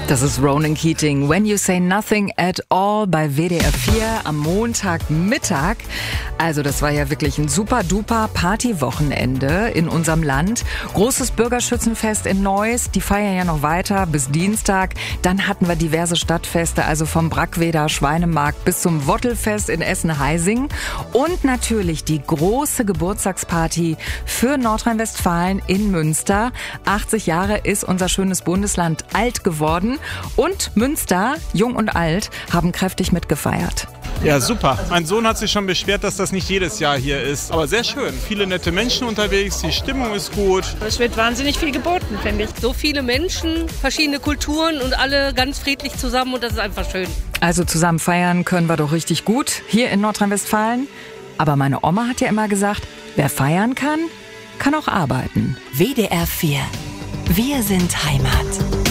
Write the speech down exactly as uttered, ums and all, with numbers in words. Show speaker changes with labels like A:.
A: Das ist Ronan Keating, When You Say Nothing at All bei W D R vier am Montagmittag. Also das war ja wirklich ein super duper Partywochenende in unserem Land. Großes Bürgerschützenfest in Neuss, die feiern ja noch weiter bis Dienstag. Dann hatten wir diverse Stadtfeste, also vom Brackweder Schweinemarkt bis zum Wottelfest in Essen-Heising. Und natürlich die große Geburtstagsparty für Nordrhein-Westfalen in Münster. achtzig Jahre ist unser schönes Bundesland alt geworden. Und Münster, jung und alt, haben kräftig mitgefeiert.
B: Ja, super. Mein Sohn hat sich schon beschwert, dass das nicht jedes Jahr hier ist. Aber sehr schön. Viele nette Menschen unterwegs, die Stimmung ist gut.
C: Es wird wahnsinnig viel geboten, finde ich. So viele Menschen, verschiedene Kulturen und alle ganz friedlich zusammen und das ist einfach schön.
A: Also zusammen feiern können wir doch richtig gut hier in Nordrhein-Westfalen. Aber meine Oma hat ja immer gesagt, wer feiern kann, kann auch arbeiten.
D: W D R vier. Wir sind Heimat.